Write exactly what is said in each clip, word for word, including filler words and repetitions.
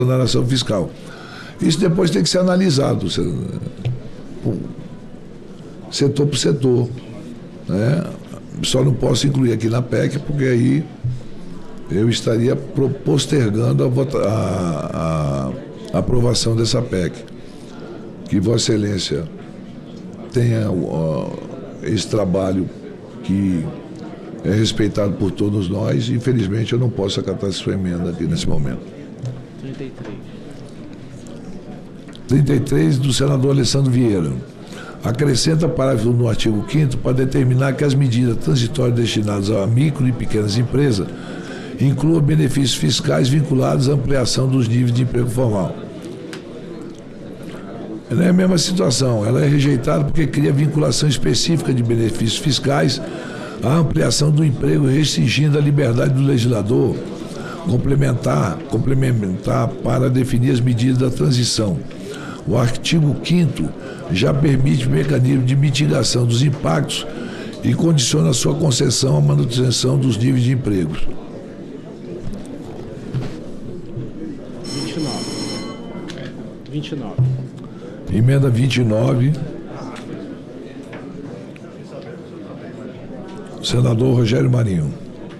exoneração fiscal. Isso depois tem que ser analisado, setor por setor, né? Só não posso incluir aqui na P E C, porque aí eu estaria postergando a, vota, a, a aprovação dessa P E C. Que Vossa Excelência tenha uh, esse trabalho que é respeitado por todos nós. Infelizmente, eu não posso acatar essa sua emenda aqui nesse momento. trinta e três. trinta e três, do senador Alessandro Vieira. Acrescenta parágrafo no artigo quinto para determinar que as medidas transitórias destinadas a micro e pequenas empresas incluam benefícios fiscais vinculados à ampliação dos níveis de emprego formal. Ela é a mesma situação, ela é rejeitada porque cria vinculação específica de benefícios fiscais à ampliação do emprego, restringindo a liberdade do legislador complementar, complementar para definir as medidas da transição. O artigo quinto já permite mecanismo de mitigação dos impactos e condiciona sua concessão à manutenção dos níveis de empregos. vinte e nove. vinte e nove. Emenda vinte e nove. Senador Rogério Marinho.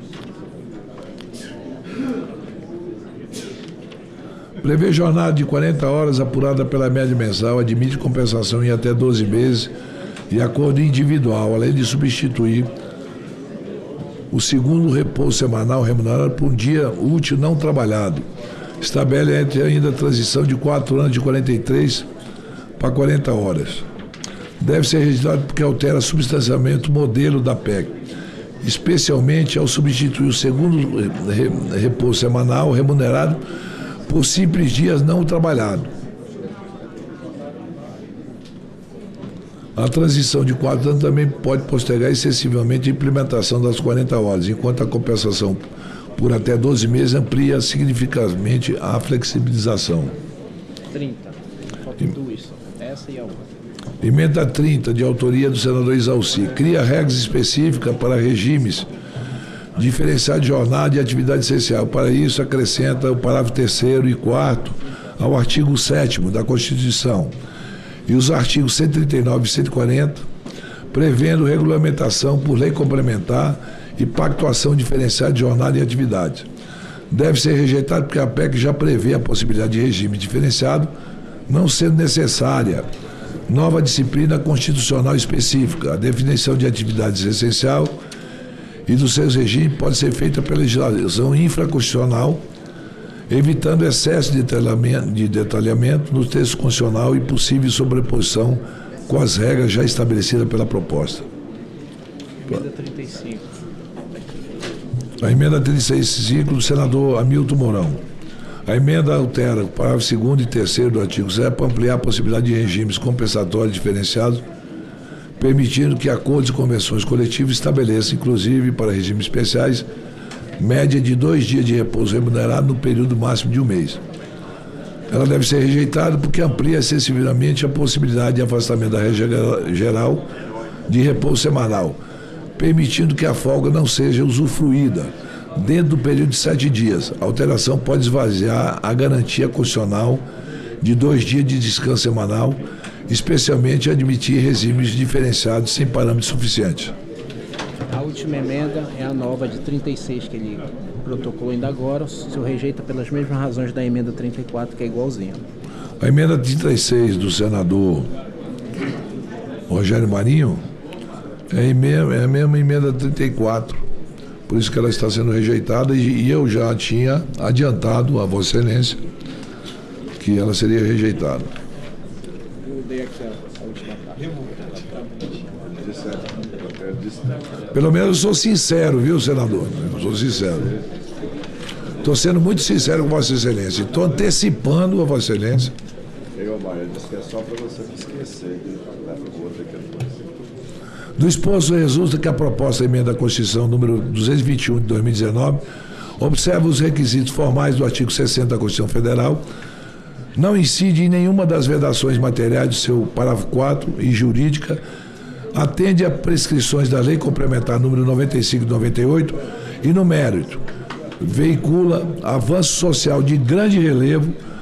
Prevê jornada de quarenta horas apurada pela média mensal, admite compensação em até doze meses e acordo individual, além de substituir o segundo repouso semanal remunerado por um dia útil não trabalhado. Estabelece ainda a transição de quatro anos de quarenta e três para quarenta horas. Deve ser registrado porque altera substancialmente o modelo da P E C, especialmente ao substituir o segundo repouso semanal remunerado por simples dias não trabalhados. A transição de quatro anos também pode postergar excessivamente a implementação das quarenta horas, enquanto a compensação por até doze meses amplia significativamente a flexibilização. trinta. Faltam duas só. Essa e a outra. Emenda trinta, de autoria do senador Isalci, cria regras específicas para regimes diferenciados de jornada e atividade essencial. Para isso, acrescenta o parágrafo terceiro e quarto ao artigo sétimo da Constituição e os artigos cento e trinta e nove e cento e quarenta, prevendo regulamentação por lei complementar e pactuação diferenciada de jornada e atividade. Deve ser rejeitado porque a P E C já prevê a possibilidade de regime diferenciado, não sendo necessária nova disciplina constitucional específica. A definição de atividades essencial e dos seus regimes pode ser feita pela legislação infraconstitucional, evitando excesso de detalhamento, de detalhamento no texto constitucional e possível sobreposição com as regras já estabelecidas pela proposta. Emenda trinta e cinco. A emenda trinta e seis, do senador Hamilton Mourão. A emenda altera o parágrafo segundo e terceiro do artigo zero para ampliar a possibilidade de regimes compensatórios diferenciados, permitindo que acordos e convenções coletivas estabeleçam, inclusive para regimes especiais, média de dois dias de repouso remunerado no período máximo de um mês. Ela deve ser rejeitada porque amplia excessivamente a possibilidade de afastamento da regra geral de repouso semanal, permitindo que a folga não seja usufruída dentro do período de sete dias. A alteração pode esvaziar a garantia constitucional de dois dias de descanso semanal, especialmente admitir regimes diferenciados sem parâmetros suficientes. A última emenda é a nova de trinta e seis, que ele protocolou ainda agora. O senhor rejeita pelas mesmas razões da emenda trinta e quatro, que é igualzinha. A emenda trinta e seis do senador Rogério Marinho é a mesma emenda trinta e quatro, por isso que ela está sendo rejeitada, e eu já tinha adiantado a Vossa Excelência que ela seria rejeitada. Eu dei aqui a última parte. Pelo menos eu sou sincero, viu, senador? Eu sou sincero. Estou sendo muito sincero com Vossa Excelência. Estou antecipando a Vossa Excelência. Eu, Maria, disse que é só para você não esquecer. Do exposto resulta que a proposta de emenda à Constituição número duzentos e vinte e um de dois mil e dezenove observa os requisitos formais do artigo sessenta da Constituição Federal, não incide em nenhuma das vedações materiais do seu parágrafo quatro e jurídica, atende a prescrições da Lei Complementar número noventa e cinco de noventa e oito e, no mérito, veicula avanço social de grande relevo